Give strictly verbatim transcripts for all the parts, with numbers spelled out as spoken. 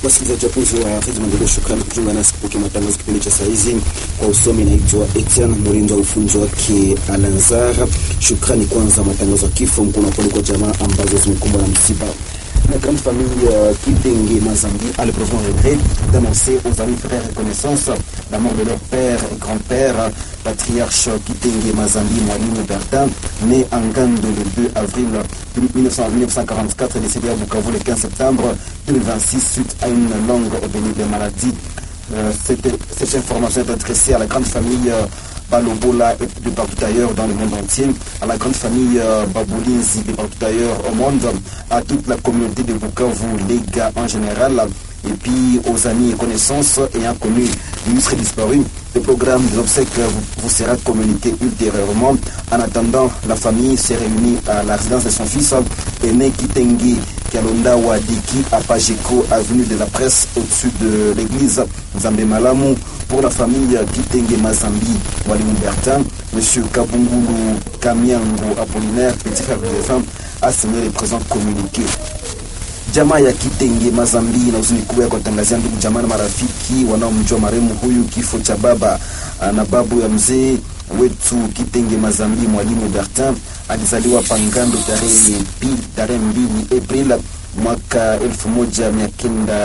Wasikilizaji wapenzi wa Radio Maendeleo, shukrani kujiunga nasi kupokea matangazo kipindi cha saa hizi. Kwa usomi naitwa Etienne Murindo, ufunzo wake Alanzara. Shukrani kwanza matangazo ya kifo mkono pole kwa jamaa ambazo zimekumbwa na msiba. La grande famille euh, Kitenge Mazambi a le profond regret d'annoncer aux amis, frères et connaissances la mort de leur père et grand-père, patriarche Kitenge Mazambi Mwalimu Bertin, né en Gando le deux avril mille neuf cent quarante-quatre et décédé à Bukavu le quinze septembre deux mille vingt-six suite à une longue et pénible maladie. Euh, cette, cette information est adressée à la grande famille euh, Balobola et de partout ailleurs dans le monde entier, à la grande famille euh, Baboulinzi de partout ailleurs au monde, à toute la communauté de Bukavu, les gars en général, et puis aux amis et connaissances ayant connu l'illustre disparu. Le programme des obsèques vous, vous sera communiqué ultérieurement. En attendant, la famille s'est réunie à la résidence de son fils, aîné Kitenge Kalonda Wadiki à Pajeko, avenue de la Presse, au-dessus de l'église Nzambe Malamu. Pour la famille Kitenge Mazambi Mwalimu Bertin, M. Kabungulu Kamiango Apollinaire, petit frère de femme, a signé les présents communiqués. Jamaa ya Kitenge Mazambi na huzuni kubwa ya kuwatangazia ndugu jamaa na marafiki wanaomjua marehemu huyu kifo cha baba na babu ya mzee wetu Kitenge Mazambi Mwalimu Bertin. Alizaliwa Pangando tarehe mbili tarehe mbili Aprili mwaka elfu moja mia kenda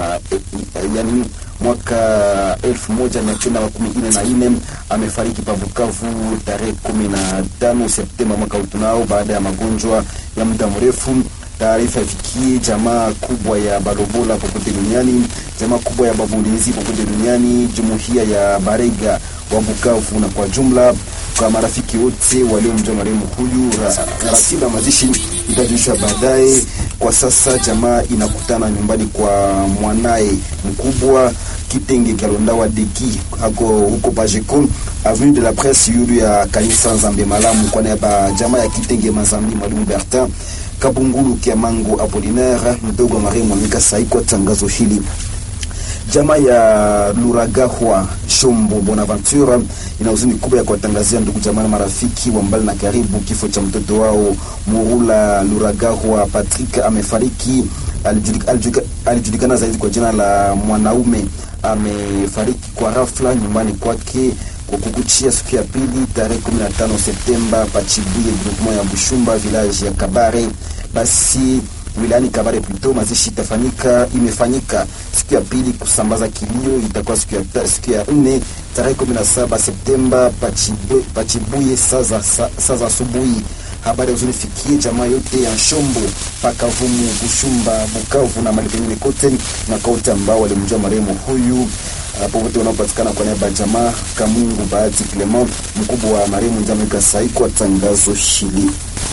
yani mwaka elfu moja mia kenda makumi ine na ine. Amefariki pa Bukavu tarehe kumi na tano Septemba mwaka utunao baada ya magonjwa ya muda mrefu. Taarifa ifikie jamaa kubwa ya Balobola popote duniani, jamaa kubwa ya Babulinzi popote duniani, jumuiya ya Barega wa Bukavu na kwa jumla kwa marafiki wote waliomjua marehemu huyu. Ratiba mazishi itajulishwa baadaye. Kwa sasa jamaa inakutana nyumbani kwa mwanae mkubwa Kitenge Kalonda Wadiki hako huko Pajeko, avenue de la Presse yulu ya kanisa Nzambe Malamu, kwa niaba jamaa ya Kitenge Mazambi Mwalimu Bertin. Kabungulu Kiamango Apollinaire, mdogo wa marehemu Mwamika Sai kwa tangazo hili. Jamaa ya Luragahwa Shombo Bonaventure ina huzuni kubwa ya kuwatangazia ndugu jamaa na marafiki wa mbali na karibu kifo cha mtoto wao Murula Luragahwa Patrick. Amefariki, alijulikana, alijulikana zaidi kwa jina la mwanaume. Amefariki kwa rafla nyumbani kwake kwa kukuchia siku ya pili tarehe kumi na tano Septemba Pachibuye groupement ya Bushumba village ya Kabare. Basi wilayani Kabare plutôt, mazishi itafanyika imefanyika siku ya pili. Kusambaza kilio itakuwa siku ya siku ya nne tarehe kumi na saba Septemba Pachibuye Pachibuye saza saza asubuhi. Habari zilifikia jamaa yote ya Shombo, Pakavumu, Bushumba, Bukavu na mahali pengine kote na kote ambao walimjua marehemu huyu. Popote wanaopatikana kwa niaba ya jamaa Kamungu Bahati Clement, mkubwa wa marehemu Mwamika Sai kwa tangazo hili.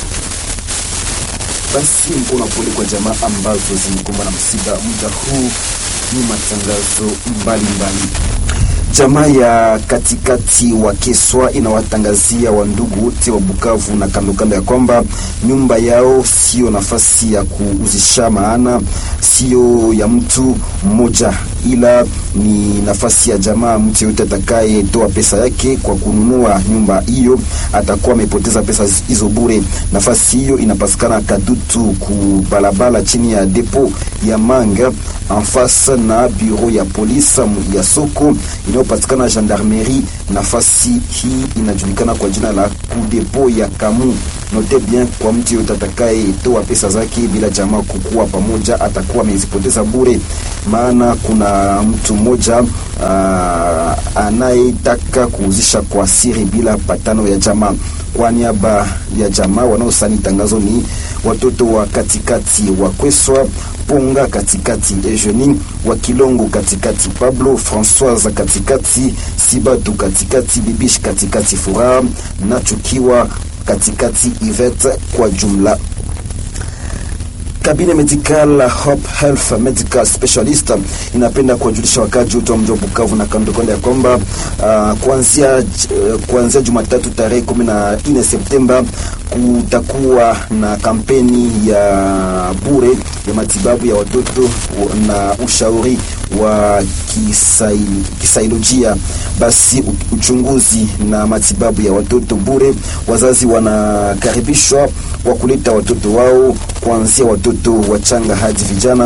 Basi mkono pole kwa jamaa ambazo zimekumbwa na msiba. Muda huu ni matangazo mbalimbali. Jamaa ya katikati wa Keswa inawatangazia wandugu wote wa Bukavu na kando kando ya kwamba nyumba yao sio nafasi ya kuuzisha, maana sio ya mtu mmoja, ila ni nafasi ya jamaa. Mtu yote atakaye toa pesa yake kwa kununua nyumba hiyo atakuwa amepoteza pesa hizo bure. Nafasi hiyo inapatikana Kadutu kubalabala chini ya depo ya Manga en face na bureau ya polisi ya soko inayopatikana gendarmerie. Nafasi hii inajulikana kwa jina la kudepo ya Kamu. Note bien, kwa mtu yote atakaye toa pesa zake bila jamaa kukua pamoja atakuwa amezipoteza bure, maana kuna mtu mmoja uh, anayetaka kuuzisha kwa siri bila patano ya jamaa. Kwa niaba ya jamaa wanaosani tangazo ni watoto wa katikati wa Kweswa, Ponga katikati Eugenie, wa Kilongo katikati Pablo, Françoise katikati, Sibatu katikati, Bibish katikati Furaha na Chukiwa katikati Yvette kwa jumla. Kabine Medical Hope Health Medical Specialist inapenda kuwajulisha wakaji wote wa mji wa Bukavu na kando kando ya kwamba uh, kuanzia uh, kuanzia Jumatatu tarehe kumi na nne Septemba kutakuwa na kampeni ya bure ya matibabu ya watoto na ushauri wa kisailojia. Basi uchunguzi na matibabu ya watoto bure. Wazazi wanakaribishwa kwa kuleta watoto wao kuanzia watoto wachanga hadi vijana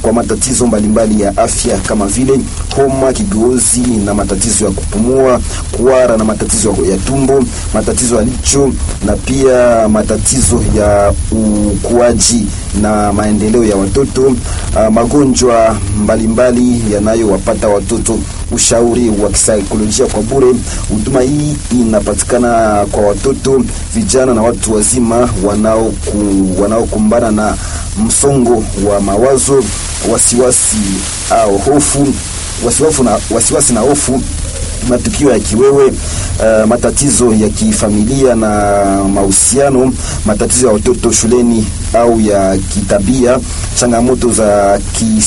kwa matatizo mbalimbali ya afya kama vile homa, kigozi na matatizo ya kupumua, kuhara na matatizo ya tumbo, matatizo ya licho na pia matatizo ya ukuaji na maendeleo ya watoto, uh, magonjwa mbalimbali yanayowapata watoto, ushauri wa kisaikolojia kwa bure. Huduma hii inapatikana kwa watoto, vijana na watu wazima wanao wanaokumbana na msongo wa mawazo, wasiwasi au hofu, wasiwasi na wasiwasi na hofu, matukio ya kiwewe, uh, matatizo ya kifamilia na mahusiano, matatizo ya watoto shuleni au ya kitabia, changamoto za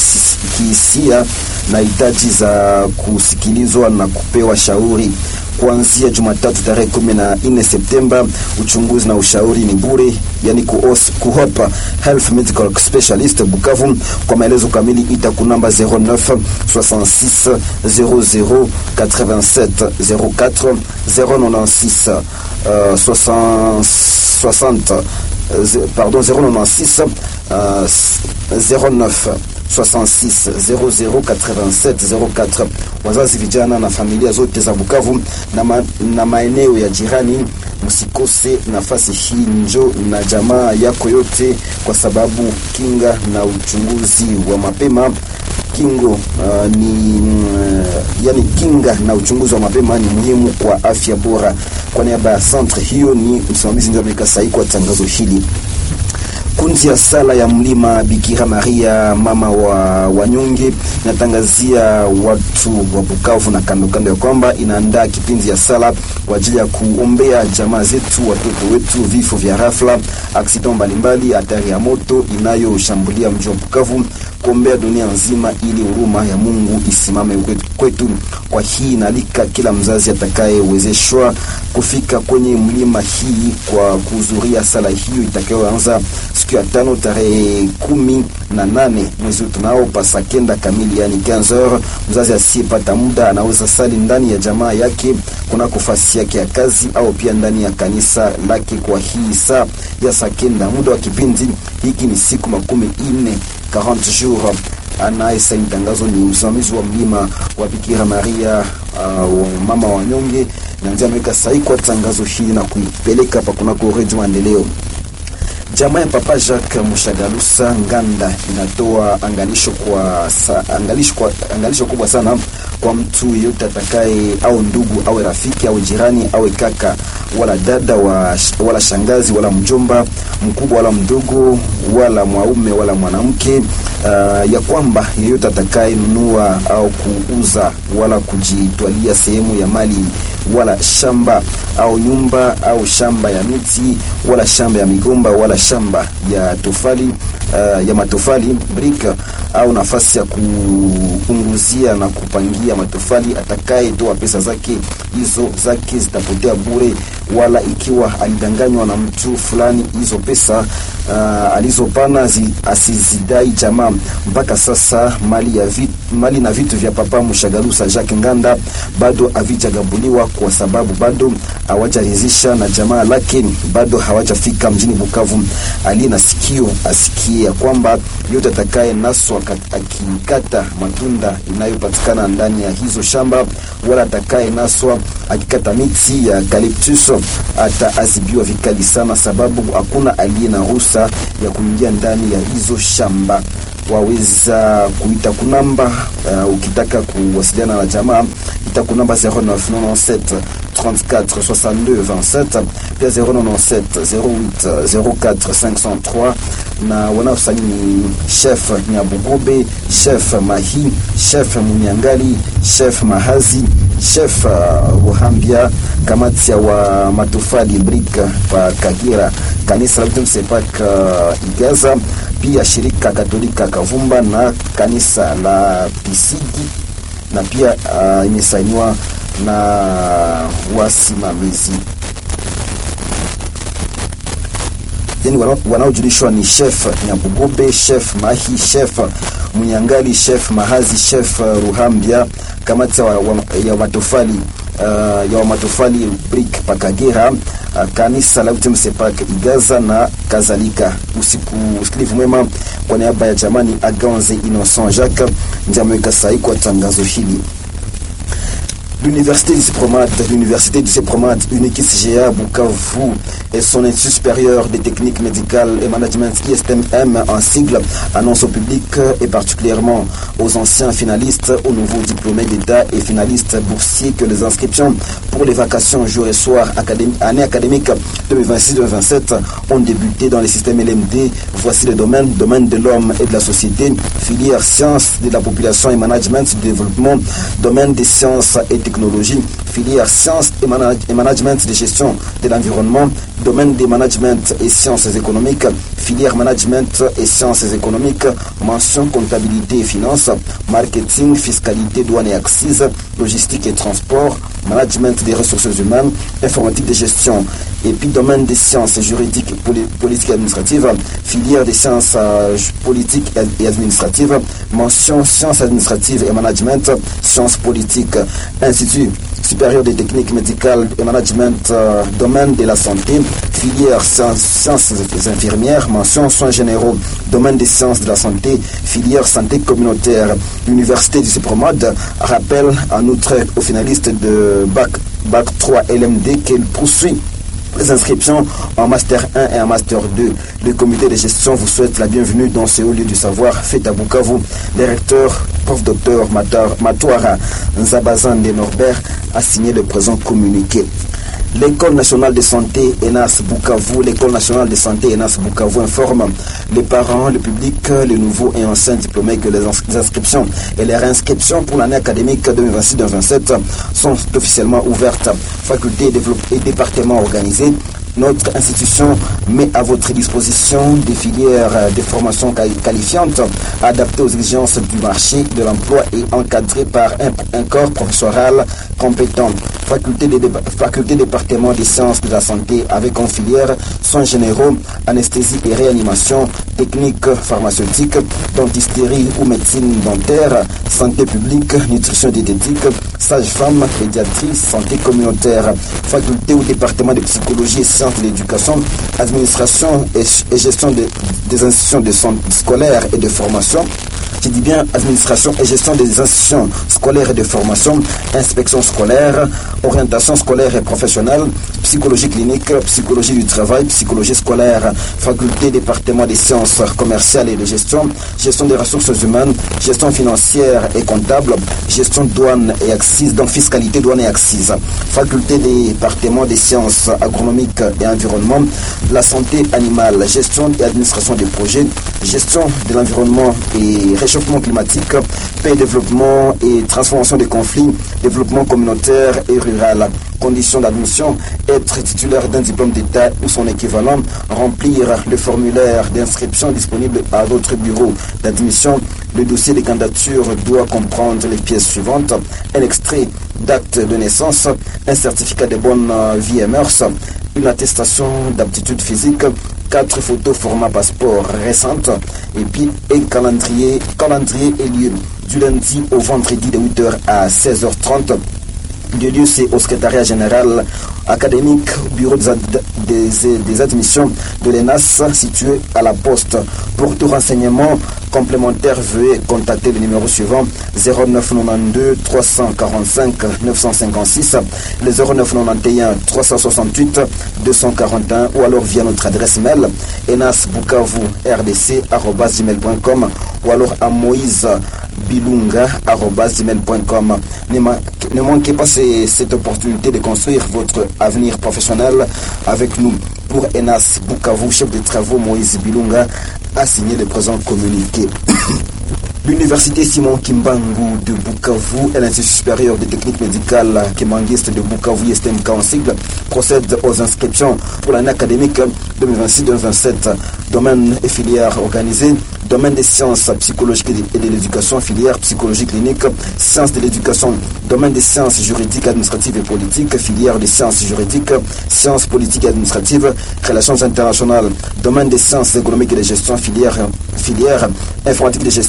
kihisia na hitaji za kusikilizwa na kupewa shauri. Kuanzia Jumatatu tarehe kumi na nne Septemba, uchunguzi na ushauri ni bure, yani kuhopa Health Medical Specialist Bukavu. Kwa maelezo kamili ita kunamba zero neuf soixante-six zéro zéro quatre-vingt-sept zéro quatre zéro neuf six soixante pardon zéro neuf six zéro neuf soixante-six zéro zéro quatre-vingt-sept zéro quatre. Wazazi, vijana na familia zote za Bukavu na, ma, na maeneo ya jirani, msikose nafasi hii, njo na jamaa yako yote, kwa sababu kinga na uchunguzi wa mapema kingo uh, ni uh, yani kinga na uchunguzi wa mapema ni muhimu kwa afya bora. Kwa niaba ya centre hiyo, ni msimamizi ndio amekasai kwa tangazo hili. Kundi ya sala ya mlima Bikira Maria mama wa wanyonge inatangazia watu wa Bukavu na kando kando ya kwamba inaandaa kipindi ya sala kwa ajili ya kuombea jamaa zetu, watoto wetu, vifo vya rafla, accident mbalimbali, hatari ya moto inayoshambulia mji wa Bukavu, kuombea dunia nzima ili huruma ya Mungu isimame kwetu. Kwa hii nalika kila mzazi atakayewezeshwa kufika kwenye mlima hii kwa kuhudhuria sala hiyo itakayoanza siku ya tano tarehe kumi na nane mwezi tunao pasa kenda kamili, yani quinze heures. Mzazi asiyepata muda anaweza sali ndani ya jamaa yake kuna kufasi yake ya kazi au pia ndani ya kanisa lake kwa hii saa ya sakenda. Muda wa kipindi hiki ni siku makumi ine quarante jours. Anayesaini tangazo ni msimamizi wa mlima wa Bikira Maria uh, mama wa nyonge, na ndio ameweka sahihi kwa tangazo hili na kuipeleka hapa kuna kwa Radio Maendeleo. Jamaa ya Papa Jacques Mushagalusa Nganda inatoa angalisho kwa sa, angalisho kwa angalisho kubwa sana kwa mtu yote atakaye au ndugu au rafiki au jirani au kaka wala dada wa, wala shangazi wala mjomba mkubwa wala mdogo wala mwaume wala mwanamke, uh, ya kwamba yeyote atakaye nunua au kuuza wala kujitwalia sehemu ya mali wala shamba au nyumba au shamba ya miti wala shamba ya migomba wala shamba ya tofali uh, ya matofali brick au nafasi ya kupunguzia na kupangia matofali, atakaye toa pesa zake hizo zake zitapotea bure, wala ikiwa alidanganywa na mtu fulani hizo pesa uh, alizopana zi, asizidai jamaa. Mpaka sasa mali ya vit, mali na vitu vya Papa Mushagalusa Jacques Nganda bado havijagabuliwa kwa sababu bado hawajaridhisha na jamaa lake, bado hawajafika mjini Bukavu. Aliye na sikio asikie ya kwamba yote atakaye naswa akikata matunda inayopatikana ndani ya hizo shamba, wala atakaye naswa akikata miti ya eucalyptus ataadhibiwa vikali sana, sababu hakuna aliye na ruhusa ya kuingia ndani ya hizo shamba. Waweza kuita kunamba uh, ukitaka kuwasiliana na jamaa ita kunamba zero neuf neuf sept trente-quatre soixante-deux vingt-sept pia zero neuf sept zero huit zero quatre cinq cent trois. Na wanaosaini ni Chef Nyabugobe, Chef Mahi, Chef Munyangali, Chef Mahazi, Chef Ruhambia, kamati wa matofali brick pa Kagira, kanisa la Msepak uh, Igaza, pia shirika Katolika Kavumba na kanisa la Pisigi, na pia uh, imesainiwa na wasimamizi. Yani wanaojulishwa ni Chef Nyabugobe, Chef Mahi, Chef Munyangali, Chef Mahazi, Chef Ruhambia, kamati wa, wa, ya matofali uh, ya matofali brick Pakagera, uh, kanisa la Utem Sepak Igaza na kadhalika. Usiku usikilivu mwema kwa niaba ya jamani Aganze Innocent Jacques njamweka sahi kwa tangazo hili. L'université du Sepromad, l'université du Sepromad, unique C G A Bukavu et son institut supérieur des techniques médicales et management I S M M en sigle annonce au public et particulièrement aux anciens finalistes, aux nouveaux diplômés d'État et finalistes boursiers que les inscriptions pour les vacations jour et soir académi- année académique deux mille vingt-six deux mille vingt-sept ont débuté dans les systèmes L M D. Voici les domaines, domaine de l'homme et de la société, filière sciences de la population et management du développement, domaine des sciences et technologie, filière sciences et, manage- et management de gestion de l'environnement, domaine des management et sciences économiques, filière management et sciences économiques, mention comptabilité et finances, marketing, fiscalité, douane et axes, logistique et transport, management des ressources humaines, informatique de gestion, et puis domaine des sciences juridiques, poli- politiques et administratives, filière des sciences euh, politiques et administratives, mention sciences administratives et management, sciences politiques, institut supérieur des techniques médicales et management, euh, domaine de la santé, filière sciences, sciences infirmières, mention soins généraux, domaine des sciences de la santé, filière santé communautaire. L'université du Sepromad rappelle en outre aux finalistes de Bac, Bac trois L M D qu'elle poursuit les inscriptions en Master un et en Master deux. Le comité de gestion vous souhaite la bienvenue dans ce haut lieu du savoir fait à Bukavu. Le recteur, prof docteur Matouara Nzabazan de Norbert a signé le présent communiqué. L'école nationale de santé E N A S Bukavu, l'école nationale de santé E N A S Bukavu informe les parents, le public, les nouveaux et anciens diplômés que les inscriptions et les réinscriptions pour l'année académique deux mille vingt-six deux mille vingt-sept sont officiellement ouvertes. Facultés et départements organisés. Notre institution met à votre disposition des filières de formation qualifiantes adaptées aux exigences du marché de l'emploi et encadrées par un, un corps professoral compétent. Faculté de faculté département des sciences de la santé avec en filière soins généraux, anesthésie et réanimation, technique pharmaceutique, dentisterie ou médecine dentaire, santé publique, nutrition diététique, sage-femme, pédiatrie, santé communautaire. Faculté ou département de psychologie et sciences de l'éducation, administration et, et gestion de, des institutions de santé scolaires et de formation. Je dis bien administration et gestion des institutions scolaires et de formation, inspection scolaire, orientation scolaire et professionnelle, psychologie clinique, psychologie du travail, psychologie scolaire, faculté, département des sciences commerciales et de gestion, gestion des ressources humaines, gestion financière et comptable, gestion douane et axes, donc fiscalité, douane et axes, faculté, département des sciences agronomiques et environnement, la santé animale, gestion et administration des projets, gestion de l'environnement et réchauffement climatique, paix, développement et transformation des conflits, développement communautaire et rural. Conditions d'admission, être titulaire d'un diplôme d'État ou son équivalent, remplir le formulaire d'inscription disponible à votre bureau d'admission. Le dossier de candidature doit comprendre les pièces suivantes: un extrait d'acte de naissance, un certificat de bonne vie et mœurs, une attestation d'aptitude physique, quatre photos format passeport récentes et puis un calendrier, calendrier et lieu du lundi au vendredi de huit heures à seize heures trente. Le lieu, c'est au secrétariat général académique, bureau des, ad des, des admissions de l'E N A S, situé à la poste. Pour tout renseignement complémentaire, veuillez contacter le numéro suivant: zéro neuf quatre-vingt-douze trois cent quarante-cinq neuf cent cinquante-six, le zéro neuf quatre-vingt-onze trois cent soixante-huit deux cent quarante et un, ou alors via notre adresse mail enasbukavu r d c arobase gmail point com, ou alors à moïse bilunga arobase gmail point com. Ne manquez pas ces, cette opportunité de construire votre avenir professionnel avec nous. Pour E N A S Bukavu, chef de travaux Moïse Bilunga a signé le présent communiqué. L'université Simon Kimbangu de Bukavu et l'Institut supérieur de techniques médicales Kimanguiste de Bukavu, S T M K en sigle, procèdent aux inscriptions pour l'année académique deux mille vingt-six deux mille vingt-sept. Domaine et filière organisée: domaine des sciences psychologiques et de l'éducation, filière psychologie clinique, sciences de l'éducation, domaine des sciences juridiques, administratives et politiques, filière des sciences juridiques, sciences politiques et administratives, relations internationales, domaine des sciences économiques et de gestion, filière, filière informatique de gestion,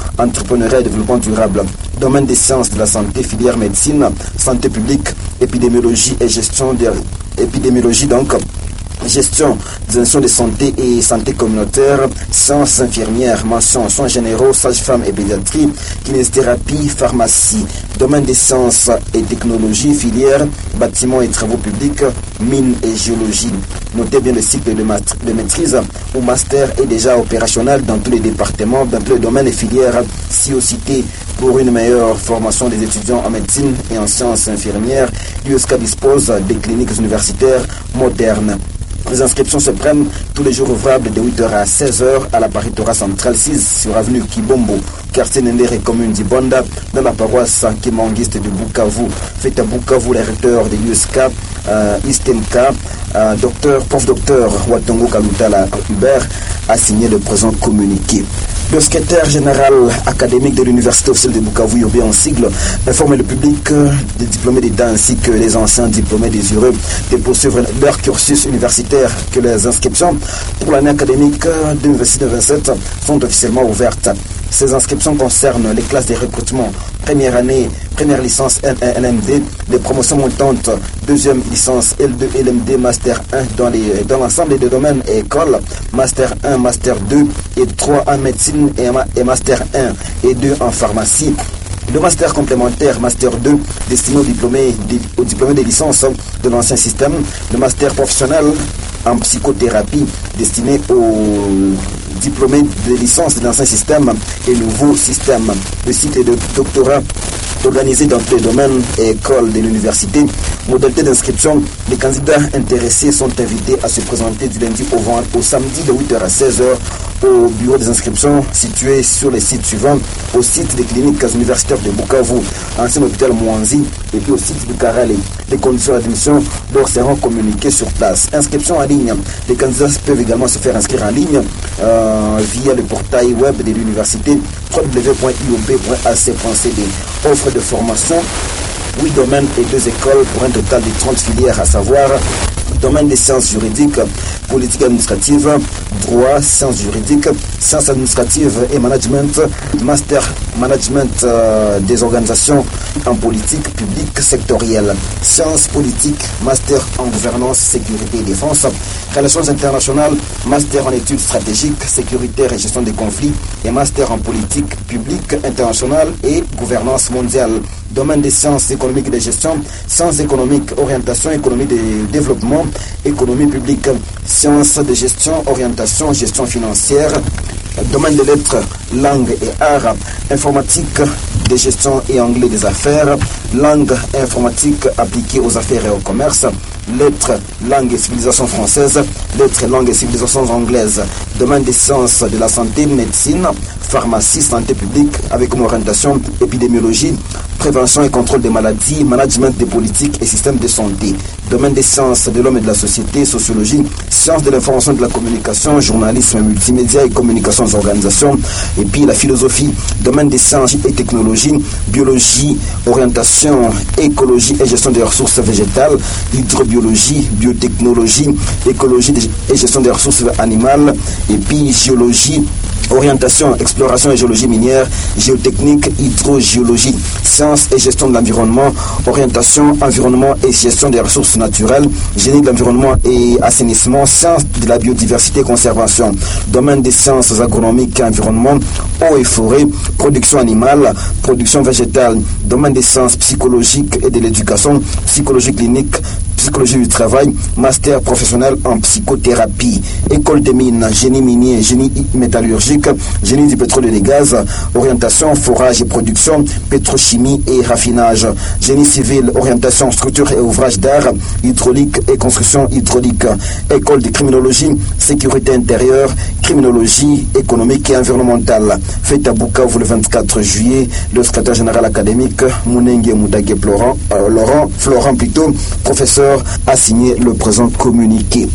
entrepreneuriat et développement durable. Domaine des sciences de la santé, filière médecine, santé publique, épidémiologie et gestion de épidémiologie donc. Gestion des institutions de santé et santé communautaire, sciences infirmières, mention, soins généraux, sages-femmes et pédiatrie, kinésithérapie, pharmacie, domaine des sciences et technologies, filière, bâtiments et travaux publics, mines et géologie. Notez bien le cycle de, mat- de maîtrise ou master est déjà opérationnel dans tous les départements, dans tous les domaines et filières, si au cité pour une meilleure formation des étudiants en médecine et en sciences infirmières. L'U S C A dispose des cliniques universitaires modernes. Les inscriptions se prennent tous les jours ouvrables de huit heures à seize heures à la Paritora Centrale six sur avenue Kibombo, quartier Nendere, commune d'Ibonda, dans la paroisse Kimanguiste de Bukavu. Fait à Bukavu, le recteur de l'U S C A, euh, Istemka, euh, docteur, prof docteur Watongo Kalutala Hubert, a signé le présent communiqué. Le secrétaire général académique de l'Université officielle de Bukavu, Urbain en sigle, informe le public des diplômés d'État ainsi que les anciens diplômés désireux de poursuivre leur cursus universitaire que les inscriptions pour l'année académique deux mille vingt-six deux mille vingt-sept sont officiellement ouvertes. Ces inscriptions concernent les classes de recrutement première année, première licence L M D, les promotions montantes, deuxième licence L deux, L M D, Master un dans, les, dans l'ensemble des domaines et écoles, Master un, Master deux et trois en médecine et, et Master un et deux en pharmacie. Le master complémentaire, Master deux, destiné aux diplômés, aux diplômés des licences de l'ancien système. Le master professionnel en psychothérapie, destiné aux diplômés de licence de l'ancien système et nouveau système. Le cycle de doctorat organisé dans tous les domaines et écoles de l'université. Modalité d'inscription, les candidats intéressés sont invités à se présenter du lundi au, vent, au samedi de huit heures à seize heures au bureau des inscriptions situé sur les sites suivants, au site des cliniques universitaires de Bukavu, ancien hôpital Mouanzi, et puis au site du Karale. Les conditions d'admission leur seront communiquées sur place. Inscription en ligne. Les candidats peuvent également se faire inscrire en ligne euh, via le portail web de l'université w w w point i o b point a c point c d. Offre de formation, huit domaines et deux écoles pour un total de trente filières, à savoir domaine des sciences juridiques, politique administrative, droit, sciences juridiques, sciences administratives et management, master management euh, des organisations en politique publique sectorielle, sciences politiques, master en gouvernance, sécurité et défense, relations internationales, master en études stratégiques, sécuritaire et gestion des conflits et master en politique publique internationale et gouvernance mondiale. Domaine des sciences économiques et de gestion, sciences économiques, orientation, économie de développement, économie publique, sciences de gestion, orientation, gestion financière, domaine des lettres, langue et arts, informatique, de gestion et anglais des affaires, langue informatique appliquée aux affaires et au commerce, lettres, langue et civilisation française, lettres, langue et civilisation anglaise, domaine des sciences de la santé, médecine, pharmacie, santé publique, avec comme orientation épidémiologie, prévention et contrôle des maladies, management des politiques et système de santé, domaine des sciences de l'homme et de la société, sociologie, sciences de l'information et de la communication, journalisme, multimédia et communication des organisations, et puis la philosophie, domaine des sciences et technologies, biologie, orientation, écologie et gestion des ressources végétales, hydrobiologie, biotechnologie, écologie et gestion des ressources animales, et puis géologie, orientation, exploration et géologie minière, géotechnique, hydrogéologie, sciences et gestion de l'environnement, orientation, environnement et gestion des ressources naturelles, génie de l'environnement et assainissement, sciences de la biodiversité et conservation, domaine des sciences agronomiques et environnement, eau et forêt, production animale, production végétale, domaine des sciences psychologiques et de l'éducation, psychologie clinique, psychologie du travail, master professionnel en psychothérapie, école des mines, génie minier, génie métallurgique, génie du pétrole et des gaz, orientation, forage et production, pétrochimie et raffinage, génie civil, orientation, structure et ouvrage d'art, hydraulique et construction hydraulique, école de criminologie, sécurité intérieure, criminologie économique et environnementale. Fête à Bukavu le vingt-quatre juillet, le secrétaire général académique Munenge Moudage Laurent, euh, Laurent, Florent plutôt, professeur, a signé le présent communiqué.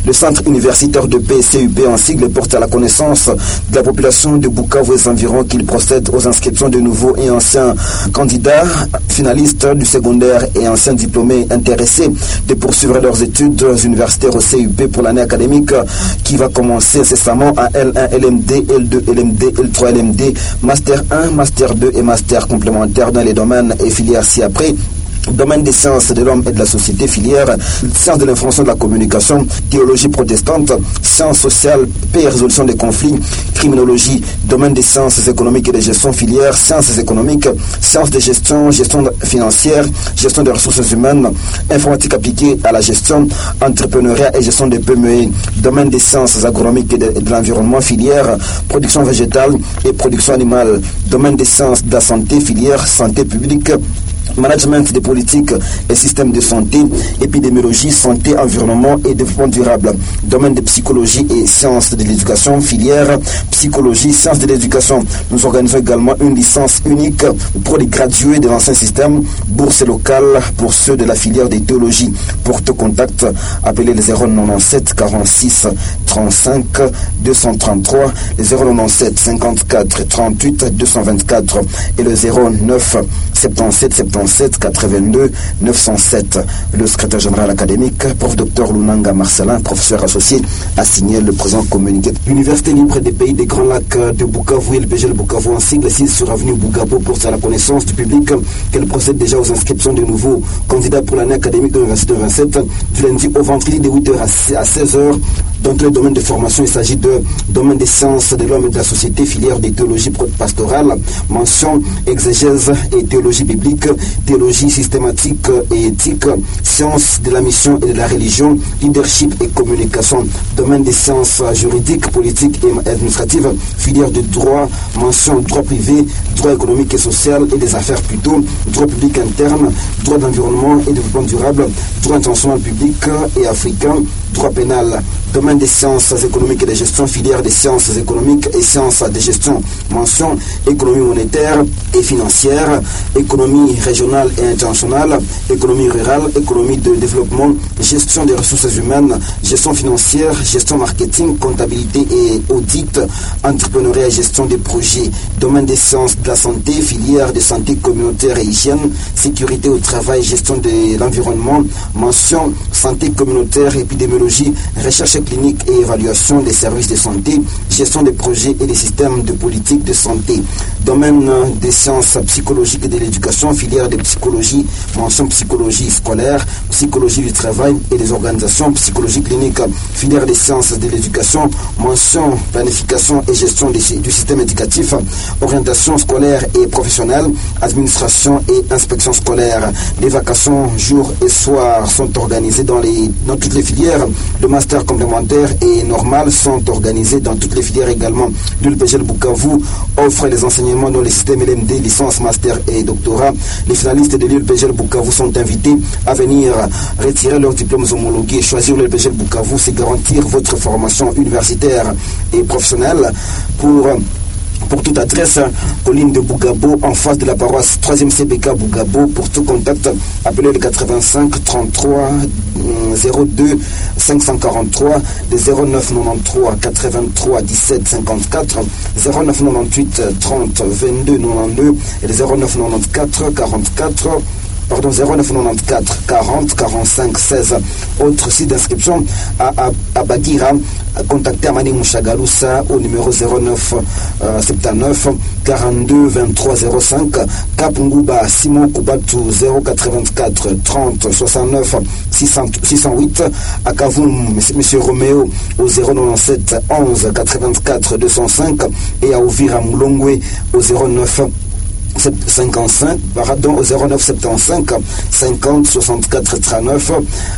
Le centre universitaire de paix C U P en sigle porte à la connaissance de la population de Bukavu et ses environs qu'il procède aux inscriptions de nouveaux et anciens candidats, finalistes du secondaire et anciens diplômés intéressés de poursuivre leurs études universitaires au C U P pour l'année académique qui va commencer incessamment à L un, L M D, L deux, L M D, L trois, L M D, Master un, Master deux et Master complémentaire dans les domaines et filières ci-après. Domaine des sciences de l'homme et de la société, filière, sciences de l'information et de la communication, théologie protestante, sciences sociales, paix et résolution des conflits, criminologie, domaine des sciences économiques et de gestion, filière, sciences économiques, sciences de gestion, gestion financière, gestion des ressources humaines, informatique appliquée à la gestion, entrepreneuriat et gestion des P M E, domaine des sciences agronomiques et de, et de l'environnement, filière, production végétale et production animale, domaine des sciences de la santé, filière, santé publique, management des politiques et systèmes de santé, épidémiologie, santé, environnement et développement durable, domaine de psychologie et sciences de l'éducation, filière, psychologie, sciences de l'éducation. Nous organisons également une licence unique pour les gradués de l'ancien système, bourse locale pour ceux de la filière de théologie. Pour tout contact, appelez le zéro neuf quarante-six trente-cinq deux cent trente-trois, le zéro neuf cinquante-quatre trente-huit deux cent vingt-quatre et le zéro neuf soixante-dix-sept soixante-dix-sept quatre-vingt-deux neuf cent sept. Le secrétaire général académique, prof docteur Lunanga Marcelin, professeur associé, a signé le présent communiqué. L'Université libre des pays des Grands Lacs de Bukavu et le P G L Bukavu en sigle six sur avenue Bugabo porte à la connaissance du public qu'elle procède déjà aux inscriptions de nouveaux candidats pour l'année académique de l'Université vingt-sept du lundi au vendredi de huit heures à seize heures. Dans tous les domaines de formation, il s'agit de domaine des sciences de l'homme et de la société, filière de théologie pastorale, mention exégèse et théologie biblique, théologie systématique et éthique, sciences de la mission et de la religion, leadership et communication, domaine des sciences juridiques, politiques et administratives, filière de droit, mention droit privé, droit économique et social et des affaires plutôt, droit public interne, droit d'environnement et développement durable, droit international public et africain, droit pénal, domaine des sciences économiques et de gestion, filière des sciences économiques et sciences de gestion, mention économie monétaire et financière, économie régionale et internationale, économie rurale, économie de développement, gestion des ressources humaines, gestion financière, gestion marketing, comptabilité et audit, entrepreneuriat et gestion des projets, domaine des sciences de la santé, filière de santé communautaire et hygiène, sécurité au travail, gestion de l'environnement, mention santé communautaire, épidémiologie, recherche clinique et évaluation des services de santé, gestion des projets et des systèmes de politique de santé, domaine des sciences psychologiques et de l'éducation, filière de psychologie, mention psychologie scolaire, psychologie du travail et des organisations, psychologie clinique, filière des sciences de l'éducation, mention planification et gestion du système éducatif, orientation scolaire et professionnelle, administration et inspection scolaire. Les vacations jour et soir sont organisées dans, les, dans toutes les filières. Le master complémentaire et normal sont organisés dans toutes les filières également. Le P G L Bukavu offre les enseignements dans les systèmes L M D, licence, master et doctorat. Les finalistes de l'U L P G L Bukavu sont invités à venir retirer leurs diplômes homologués. Choisir l'U L P G L Bukavu, c'est garantir votre formation universitaire et professionnelle. Pour Pour toute adresse, colline de Bugabo, en face de la paroisse troisième C B K Bugabo. Pour tout contact, appelez le quatre-vingt-cinq trente-trois zéro deux cinq cent quarante-trois, le zéro neuf quatre-vingt-treize quatre-vingt-trois dix-sept cinquante-quatre, zéro neuf quatre-vingt-huit trente vingt-deux quatre-vingt-deux et le zéro neuf quatre-vingt-quatorze quarante-quatre. Pardon, zéro neuf quatre-vingt-quatorze quarante quarante-cinq seize. Autre site d'inscription à, à, à Bagira. Contactez Amani Mouchagaloussa au numéro zéro neuf soixante-dix-neuf quarante-deux vingt-trois zéro cinq. Kapunguba Simon Koubatu zéro quatre-vingt-quatre trente soixante-neuf six cent huit. À Kavoum, Monsieur Roméo au zéro neuf-sept onze quatre-vingt-quatre deux cent cinq. Et à Ouvira Moulongwe au zéro neuf cinquante-cinq, pardon, au zéro neuf soixante-quinze cinquante soixante-quatre trente-neuf.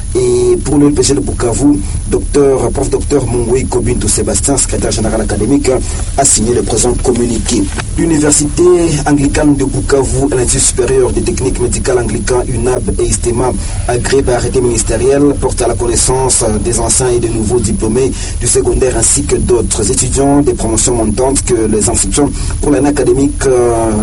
Et pour le P G L Bukavu, docteur, prof docteur Mungwe Kobintou Sébastien, secrétaire général académique, a signé le présent communiqué. L'Université anglicane de Bukavu, l'Institut supérieur des techniques médicales anglican U N A B et ISTEMA, agréé par arrêté ministériel, porte à la connaissance des anciens et des nouveaux diplômés du secondaire ainsi que d'autres étudiants des promotions montantes que les inscriptions pour l'année académique de cette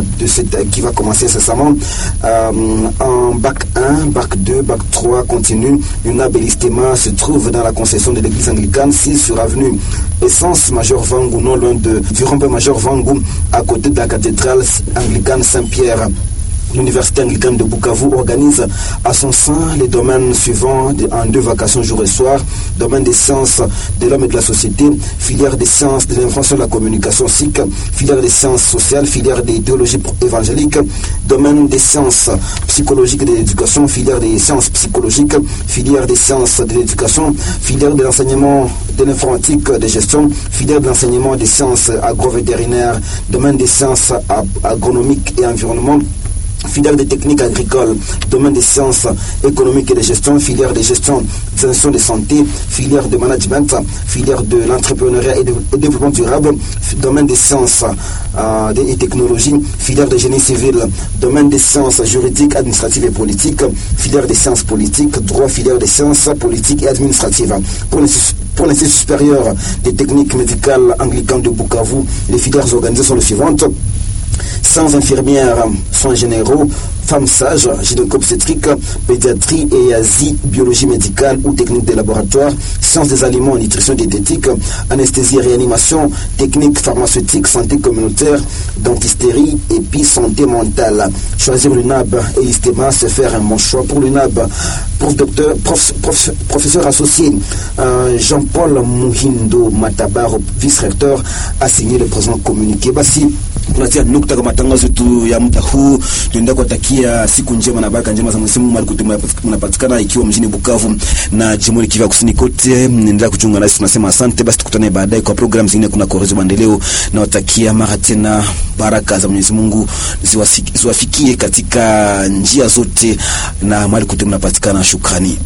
qui va commencer incessamment euh, en bac un, bac deux, bac trois, continu. L'U N A B et l'ISTEMA se trouvent dans la concession de l'église anglicane, six sur avenue Essence Major Vangou, non loin de Virombe Major Vangou, à côté de la cathédrale anglicane Saint-Pierre. L'Université anglicane de Bukavu organise à son sein les domaines suivants en deux vacations jour et soir: domaine des sciences de l'homme et de la société, filière des sciences de l'information et de la communication S I C, filière des sciences sociales, filière des théologies évangéliques, domaine des sciences psychologiques et de l'éducation, filière des sciences psychologiques, filière des sciences de l'éducation, filière de l'enseignement de l'informatique de gestion, filière de l'enseignement des sciences agrovétérinaires, domaine des sciences agronomiques et environnement, filière des techniques agricoles, domaine des sciences économiques et de gestion, filière de gestion des institutions de santé, filière de management, filière de l'entrepreneuriat et de développement durable, domaine des sciences euh, et technologies, filière de génie civil, domaine des sciences juridiques, administratives et politiques, filière des sciences politiques, droit, filière des sciences politiques et administratives. Pour les Pour l'Institut supérieur des techniques médicales anglicanes de Bukavu, les filières organisées sont les suivantes: sciences infirmières, soins généraux, femmes sages, gynéco-obstétrique, pédiatrie et asie, biologie médicale ou technique de laboratoire, sciences des aliments, nutrition diététique, anesthésie et réanimation, technique pharmaceutique, santé communautaire, dentisterie et puis santé mentale. Choisir l'U N A B et l'ISTEMA, c'est faire un bon choix. Pour l'U N A B, prof, docteur, prof, prof, professeur associé euh, Jean-Paul Muhindo Matabaro, vice-recteur, a signé le présent communiqué. Basi tunatia nukta kwa matangazo tu ya muda huu. Tunaenda kuwatakia siku njema na baraka njema za msimu malikuti mnapatikana ikiwa mjini Bukavu na Jamhuri ya Kivu Kusini kote. Mnaendelea kuchunga nasi, tunasema asante. Basi tukutane baadaye kwa program zingine. Kuna Korezo Maendeleo, na watakia mara tena baraka za Mwenyezi Mungu ziwafikie katika njia zote na malikuti mnapatikana. Shukrani.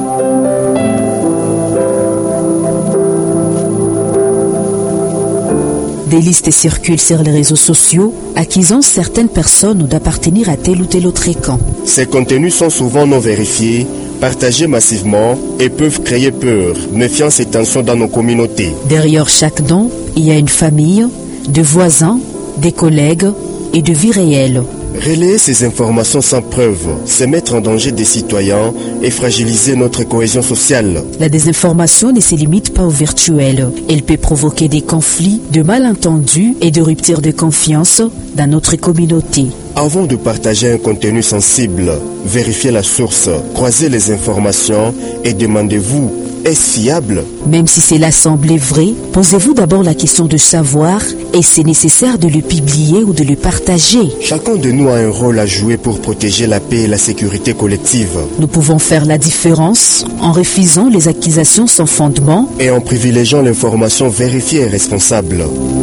Des listes circulent sur les réseaux sociaux accusant certaines personnes d'appartenir à tel ou tel autre camp. Ces contenus sont souvent non vérifiés, partagés massivement et peuvent créer peur, méfiance et tension dans nos communautés. Derrière chaque don, il y a une famille, des voisins, des collègues et de vie réelle. Relayer ces informations sans preuve, c'est mettre en danger des citoyens et fragiliser notre cohésion sociale. La désinformation ne se limite pas au virtuel. Elle peut provoquer des conflits, de malentendus et de ruptures de confiance dans notre communauté. Avant de partager un contenu sensible, vérifiez la source, croisez les informations et demandez-vous: est-ce fiable? Même si cela semble vrai, posez-vous d'abord la question de savoir est-ce nécessaire de le publier ou de le partager. Chacun de nous a un rôle à jouer pour protéger la paix et la sécurité collective. Nous pouvons faire la différence en refusant les accusations sans fondement et en privilégiant l'information vérifiée et responsable.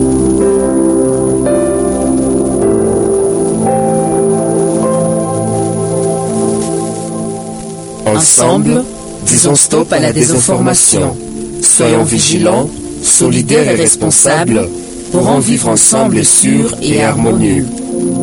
Ensemble, disons stop à la désinformation. Soyons vigilants, solidaires et responsables pour en vivre ensemble sûr et harmonieux.